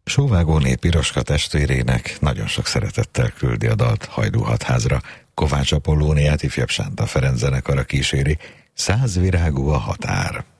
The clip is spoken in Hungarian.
Sóvágóné Piroska testvérének nagyon sok szeretettel küldi a dalt Hajdú Hatházra. Kovács Apollóniát ifjabb Sánta Ferenc zenekara kíséri, 100 virágú a határ.